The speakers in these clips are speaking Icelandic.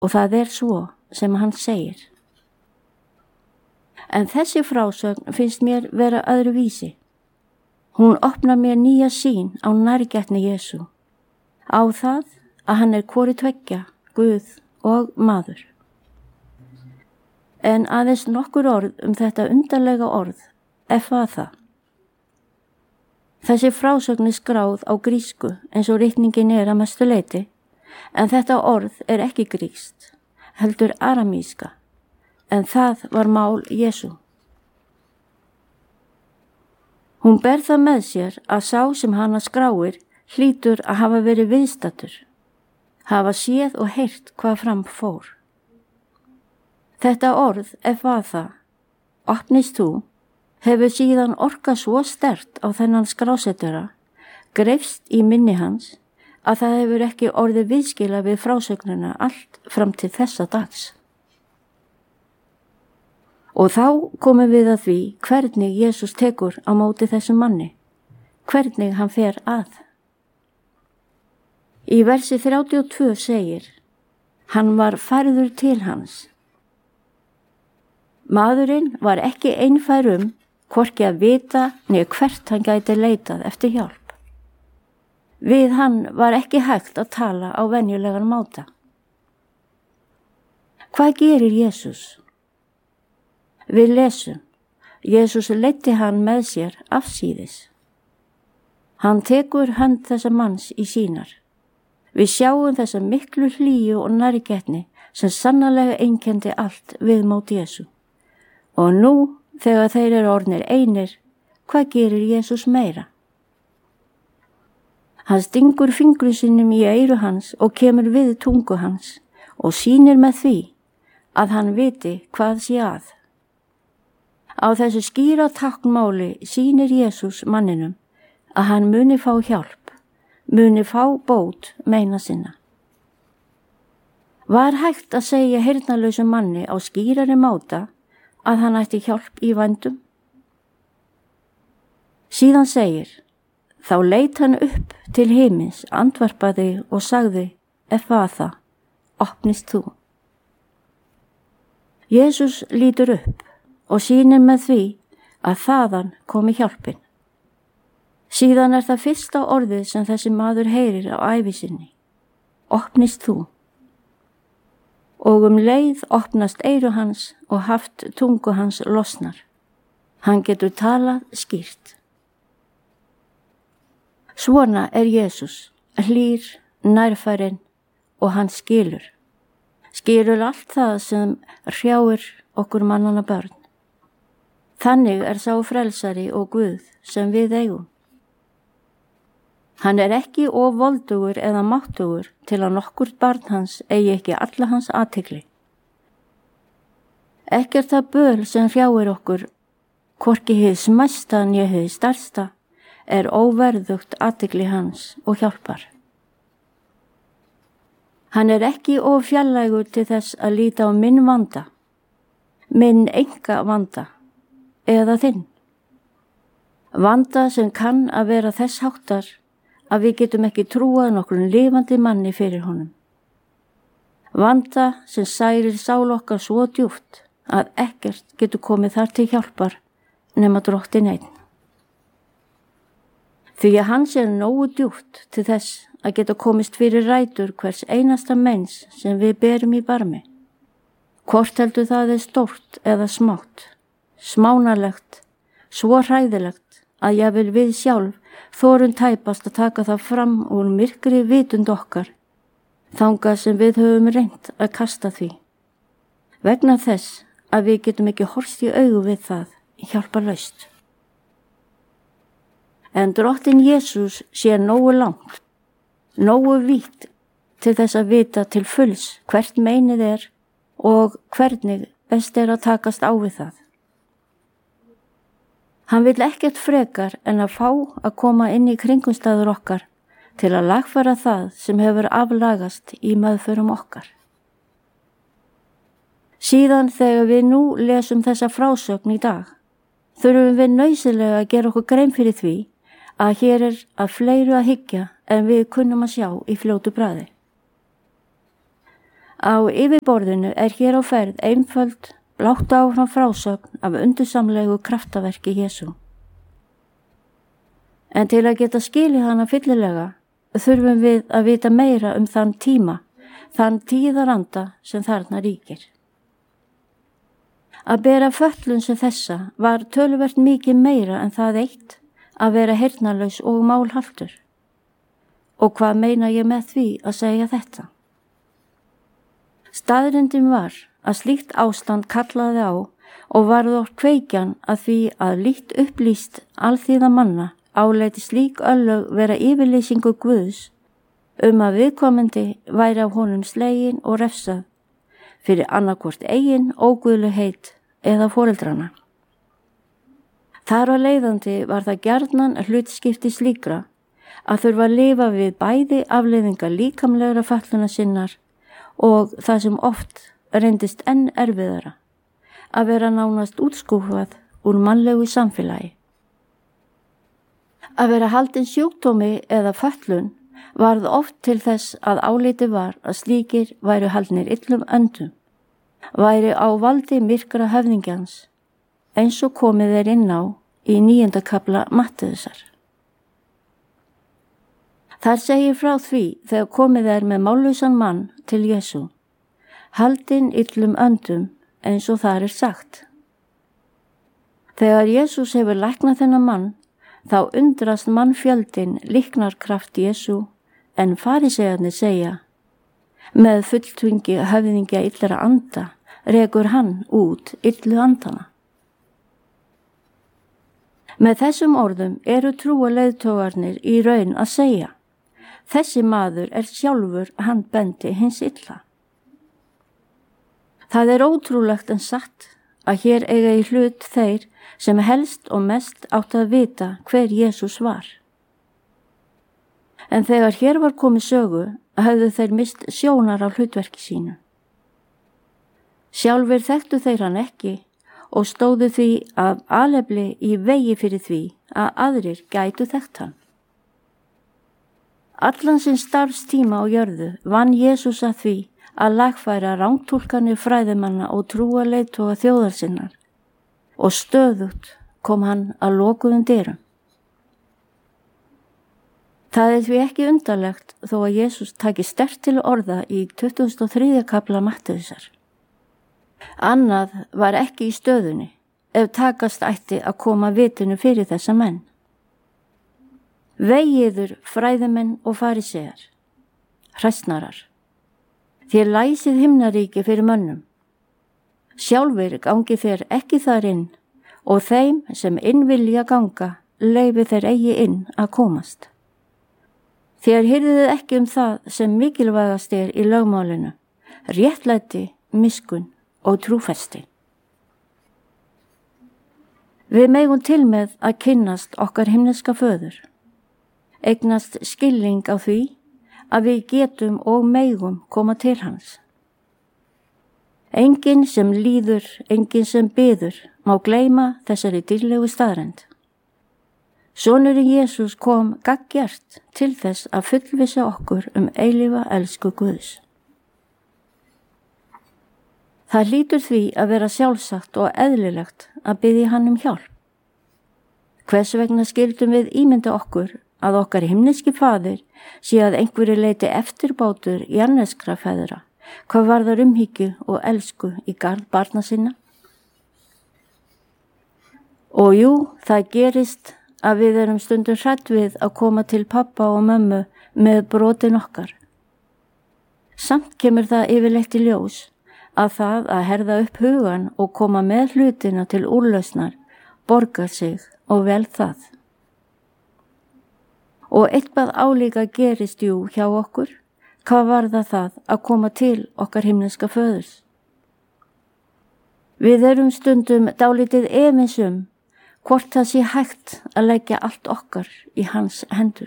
og það svo sem hann segir. En þessi frásögn finnst mér vera öðru vísi. Hún opnar mér nýja sýn á nærgætni Jesú, á það að hann hvori tveggja, Guð og maður. En aðeins nokkur orð þetta undarlega orð, ephphatha. Þessi frásögn skráð á grísku eins og ritningin að mestu leyti, en þetta orð ekki grískt, heldur aramíska, en það var mál Jesú. Hún ber það með sér að sá sem hana skráir hlýtur að hafa verið viðstaddur, hafa séð og heyrt hvað fram fór. Þetta orð, ephphatha, opnist þú, hefur síðan orkað svo sterkt á þennan skrásetjara, greifst í minni hans, að það hefur ekki orðið viðskila við frásögnina allt fram til þessa dags. Og þá komum við að því hvernig Jesús tekur á móti þessum manni, hvernig hann fer að. Í versi 32 segir, hann var færður til hans. Maðurinn var ekki einfær hvorki að vita né hvert hann gæti leitað eftir hjálp. Við hann var ekki hægt að tala á venjulegan máta. Hvað gerir Jesús? Við lesum, Jesús leiddi hann með sér afsíðis. Hann tekur hönd þessa manns í sínar. Við sjáum þessa miklu hlýju og nærgætni sem sannarlega einkenndi allt við mót Jesú. Og nú, þegar þeir orðnir einir, hvað gerir Jesús meira? Hann stingur fingri sínum í eyru hans og kemur við tungu hans og sýnir með því að hann viti hvað sé að. Á þessu skýra táknmáli sýnir Jesús manninum að hann muni fá hjálp, muni fá bót meina sinna. Var hægt að segja heyrnarlausum manni á skýrari máta að hann ætti hjálp í vændum? Síðan segir, þá leit hann upp til himins, andvarpaði og sagði, ephphatha, opnist þú. Jesús lítur upp og sýnir með því að þaðan komi hjálpin. Síðan það fyrsta orðið sem þessi maður heyrir á ævi sinni, opnist þú. Og leið opnast eyru hans og haft tungu hans losnar. Hann getur talað skýrt. Svona Jesús, hlýr, nærfærinn og hann skilur. Skilur allt það sem hrjáir okkur mannanna börn. Þannig sá frelsari og Guð sem við eigum. Hann ekki of voldugur eða máttugur til að nokkurt barn hans eigi ekki alla hans athygli. Ekkert það böl sem hrjáir okkur, hvorki hið smæsta né hið stærsta, óverðugt athygli hans og hjálpar. Hann ekki of fjarlægur til þess að líta á minn vanda, minn enga vanda, eða þinn. Vanda sem kann að vera þess háttar að við getum ekki trúað nokkrum lifandi manni fyrir honum. Vanda sem særir sál okkar svo djúpt að ekkert getur komið þar til hjálpar nema Drottinn einn. Því að hans nógu djúpt til þess að geta komist fyrir rætur hvers einasta menns sem við berum í barmi. Hvort heldur það stórt eða smátt, smánarlegt, svo hræðilegt að jafnvel við sjálf þorum tæpast að taka það fram úr myrkri vitund okkar, þangað sem við höfum reynt að kasta því. Vegna þess að við getum ekki horfst í augu við það hjálparlaust. En Drottinn Jesús sé nógu langt, nógu vítt til þess að vita til fulls hvert meinið og hvernig best að takast á við það. Hann vill ekkert frekar en að fá að koma inn í kringumstæður okkar til að lagfæra það sem hefur aflagast í meðförum okkar. Síðan þegar við nú lesum þessa frásögn í dag, þurfum við nauðsynlega að gera okkur grein fyrir því að hér að fleiru að hyggja en við kunnum að sjá í fljótu bragði. Á yfirborðinu hér á ferð einföld, blátt áfram frásögn af undursamlegu kraftaverki Jesú. En til að geta skilið hana fyllilega þurfum við að vita meira þann tíma, þann tíðaranda sem þarna ríkir. Að bera fötlun sem þessa var töluvert mikið meira en það eitt að vera heyrnarlaus og málhaltur. Og hvað meina ég með því að segja þetta? Staðreyndin var að slíkt ástand kallaði á og varð oft kveikjan að því að lítt upplýst alþýða manna áleiti slík örlög vera yfirlýsingu Guðs að viðkomandi væri af honum slegin og refsað fyrir annarkvort eigin óguðlegheit eða foreldrana. Þar á leiðandi var það gjarnan hlutskipti slíkra að þurfa að lifa við bæði afleiðingar líkamlegra fötlunar sinnar og það sem oft reyndist enn erfiðara, að vera nánast útskúfað úr mannlegu samfélagi. Að vera haldin sjúkdómi eða fötlun varð oft til þess að áliti var að slíkir væru haldnir illum öndum, væri á valdi myrkra höfðingjans, eins og komið inn á í 9. kafla Mattheusar. Þar segir frá því þegar komið með mállausan mann til Jesú, haldinn illum öndum eins og þar sagt. Þegar Jesús hefur læknað þennan mann, þá undrast mannfjöldin líknarkraft Jesú en farísearnir segja, með fulltvingi höfðingja illra anda rekur hann út illu andana. Með þessum orðum eru trúarleiðtogarnir í raun að segja, þessi maður sjálfur handbendi hins illa. Það ótrúlegt en satt að hér eiga í hlut þeir sem helst og mest átt að vita hver Jesús var. En þegar hér var komið sögu, höfðu þeir mist sjónar af hlutverki sínu. Sjálfir þekktu þeir hann ekki og stóðu því af alefli í vegi fyrir því að aðrir gætu þekkt hann. Allan sinn starfstíma á jörðu vann Jesús að því að lagfæra rangtúlkanir fræðimanna og trúarleiðtoga þjóðar sinnar og stöðugt kom hann að lokuðum dyrum. Það því ekki undarlegt þó að Jesús taki sterkt til orða í 23. kafla Mattheusar. Annað var ekki í stöðunni ef takast ætti að koma vitinu fyrir þessa menn. Vegiður fræðimenn og farísear, hræsnarar, þér læsið himnaríki fyrir mönnum. Sjálfur gangi þeir ekki þar inn og þeim sem inn vilja ganga leyfi þeir eigi inn að komast. Þér hirðið ekki það sem mikilvægast í lögmálinu, réttlæti, miskunn og trúfesti. Við megum til með að kynnast okkar himneska föður, eignast skilning á því að við getum og megum koma til hans. Enginn sem líður, enginn sem biður, má gleyma þessari dýrlegu staðreynd. Sonurinn Jesús kom gagngert til þess að fullvissa okkur eilífa elsku Guðs. Það hlýtur því að vera sjálfsagt og eðlilegt að biðja hann hjálp. Hvers vegna skildum við ímynda okkur að okkar himneski faðir sé að einhverju leiti eftirbátur jarneskra feðra, hvað varðar umhyggju og elsku í garð barna sinna? Og jú, það gerist að við erum stundum hrædd við að koma til pappa og mömmu með brotin okkar. Samt kemur það yfirleitt í ljós að það að herða upp hugan og koma með hlutina til úrlausnar borgar sig og vel það. Og eitthvað álíka gerist jú hjá okkur, hvað varða það að koma til okkar himneska föðurs? Við erum stundum dálítið efins hvort það sé hægt að leggja allt okkar í hans hendur.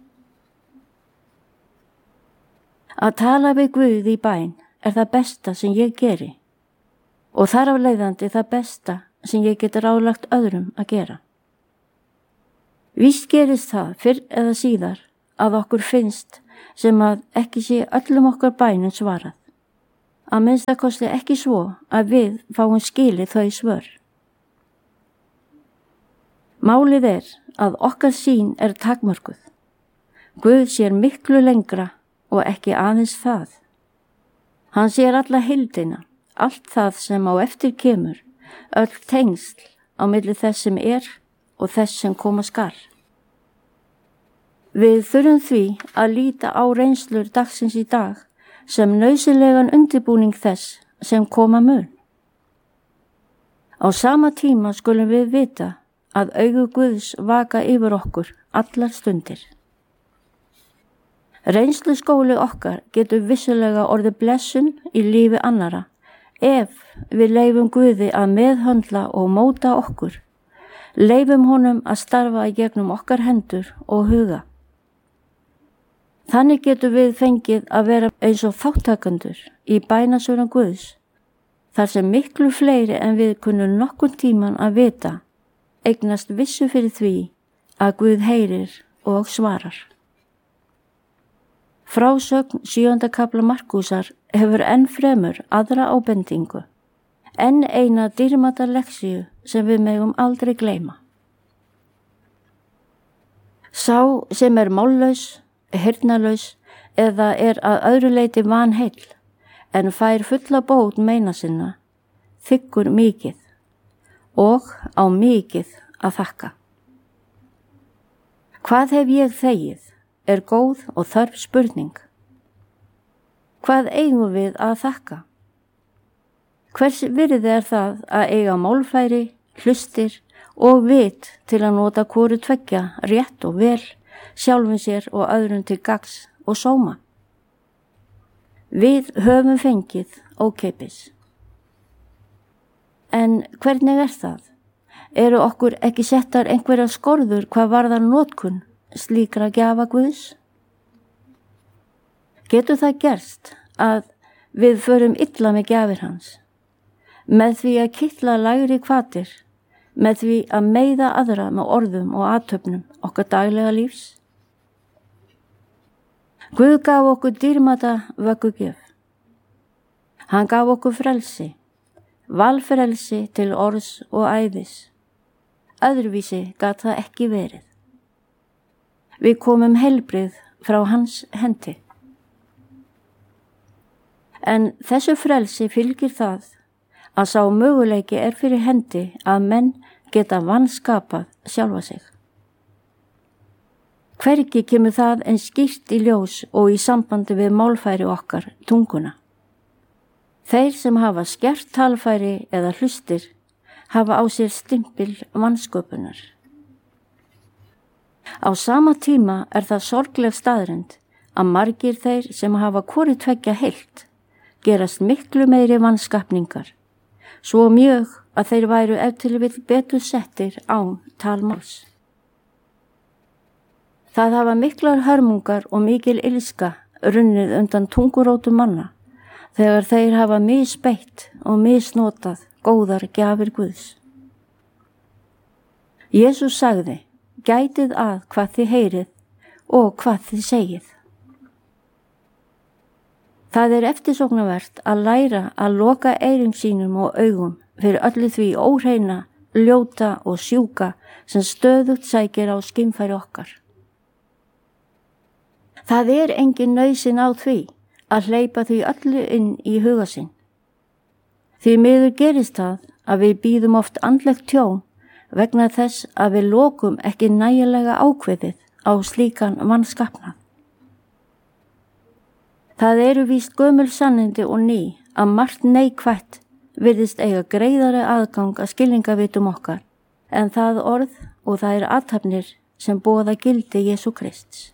Að tala við Guð í bæn það besta sem ég geri og þar af leiðandi það besta sem ég get ráðlagt öðrum að gera. Víst gerist það fyrr eða síðar að okkur finnst sem að ekki sé öllum okkar bænum svarað. að minnstakosti ekki svo að við fáum skilið þau svör. Málið að okkar sýn takmörkuð. Guð sér miklu lengra og ekki aðeins það. Hann sér alla heildina, allt það sem á eftir kemur, öll tengsl á milli þess sem og þess sem koma skal. Við þurfum því að líta á reynslur dagsins í dag sem nauðsynlegan undirbúning þess sem koma mun. Á sama tíma skulum við vita að augu Guðs vaka yfir okkur allar stundir. Reynsluskóli okkar getur vissulega orðið blessun í lífi annara ef við leyfum Guði að meðhöndla og móta okkur, leyfum honum að starfa í gegnum okkar hendur og huga. Þannig getur við fengið að vera eins og þáttakendur í bænasvörum Guðs, þar sem miklu fleiri en við kunnum nokkurn tíman að vita, eignast vissu fyrir því að Guð heyrir og svarar. Frásögn 7. kafla Markúsar hefur enn fremur aðra ábendingu, enn eina dýrmæta lexíu sem við megum aldrei gleyma. Sá sem mállaus, heyrnarlaus eða að öðru leyti vanheill, en fær fulla bót meina sinna, þiggur mikið og á mikið að þakka. Hvað hef ég þegið? Góð og þörf spurning. Hvað eigum við að þakka? Hvers virði það að eiga málfæri, hlustir og vit til að nota hvoru tveggja rétt og vel, sjálfum sér og öðrum til gagns og sóma? Við höfum fengið ókeypis. En hvernig það? Eru okkur ekki settar einhverjar skorður hvað varðar notkun slíkra gjafa Guðs? Getur það gerst að við förum illa með gjafir hans, með því að kitla lægri hvatir, með því að meiða aðra með orðum og athöfnum okkar daglega lífs? Guð gaf okkur dýrmæta vöggugjöf. Hann gaf okkur frelsi, valfrelsi til orðs og æðis. Öðruvísi gat það ekki verið. Við komum heilbrigð frá hans hendi. En þessu frelsi fylgir það að sá möguleiki fyrir hendi að menn geta vanskapað sjálfa sig. Hvergi kemur það en skýrt í ljós og í sambandi við málfæri okkar, tunguna. Þeir sem hafa skert talfæri eða hlustir hafa á sér stimpil vansköpunar. Á sama tíma það sorgleg staðreynd að margir þeir sem hafa hvoru tveggja heilt gerast miklu meiri vanskapningar, svo mjög að þeir væru ef til vill betur settir án talmáls. Það hafa miklar hörmungar og mikil illska runnið undan tungurótum manna þegar þeir hafa misbeitt og misnotað góðar gjafir Guðs. Jesús sagði: Gætið að hvað þið heyrið og hvað þið segið. Það eftirsóknarvert að læra að loka eyrum sínum og augum fyrir öllu því óhreina, ljóta og sjúka sem stöðugt sækir á skynfæri okkar. Það engin nauðsyn á því að hleypa því öllu inn í huga sinn. Því miður gerist það að við bíðum oft andlegt tjón vegna þess að við lokum ekki nægilega ákveðið á slíkan vanskapnað. Það víst gömul sannindi og ný að margt neikvætt virðist eiga greiðari aðgang að skilningavitum okkar en það orð og það athafnir sem boða gildi Jesú Krists.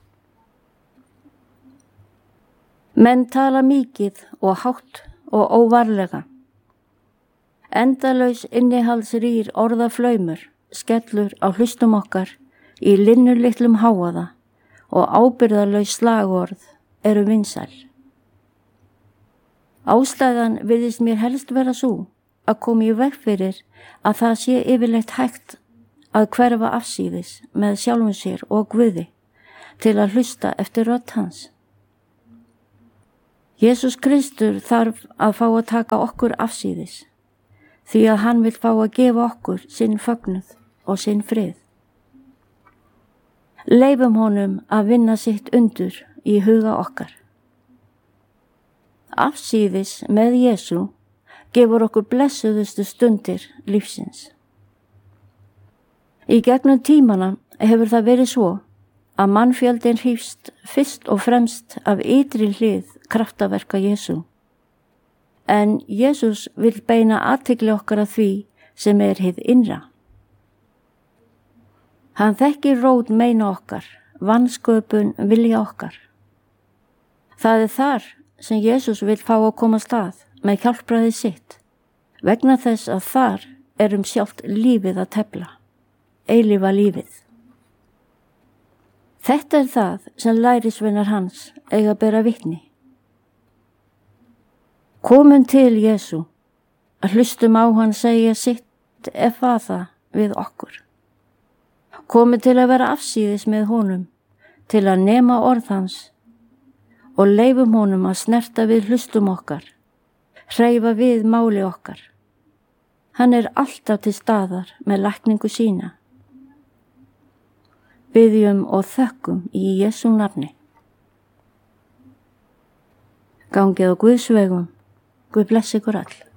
Menn tala mikið og hátt og óvarlega. Endalaus innihaldsrýr orðaflaumur skellur á hlustum okkar í linnurlitlum háaða og ábyrgðarlaus slagorð vinsæl. Ástæðan virðist mér helst vera sú að koma í veg fyrir að það sé yfirleitt hægt að hverfa afsíðis með sjálfum sér og Guði til að hlusta eftir rödd hans. Jesús Kristur þarf að fá að taka okkur afsíðis, því að hann vill fá að gefa okkur sinn fögnuð og sinn frið. Leifum honum að vinna sitt undur í huga okkar. Afsíðis með Jesú gefur okkur blessuðustu stundir lífsins. Í gegnum tímana hefur það verið svo að mannfjöldin hrífst fyrst og fremst af ytri hlið kraftaverka Jesú. En Jesús vill beina athygli okkar að því sem hið innra. Hann þekkir rót meina okkar, vansköpun vilja okkar. Það þar sem Jesús vill fá að koma stað með hjálpræði sitt, vegna þess að þar sjálft lífið að tefla, eilífa lífið. Þetta það sem lærisveinar hans eiga að bera vitni. Komum til Jesú, að hlustum á hann segja sitt efaða við okkur. Komum til að vera afsíðis með honum, til að nema orð hans og leifum honum að snerta við hlustum okkar, hreyfa við máli okkar. Hann alltaf til staðar með lækningu sína. Biðjum og þökkum í Jesú nafni. Gangið á Guðs vegum. Guð blessi ykkur all.